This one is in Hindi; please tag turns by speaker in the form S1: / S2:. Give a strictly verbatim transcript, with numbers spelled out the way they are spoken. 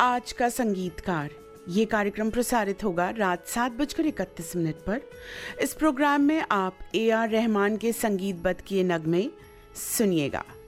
S1: आज का संगीतकार। ये कार्यक्रम प्रसारित होगा रात सात बजकर इकतीस मिनट पर। इस प्रोग्राम में आप ए आर रहमान के संगीतबद्ध किए नगमे सुनिएगा।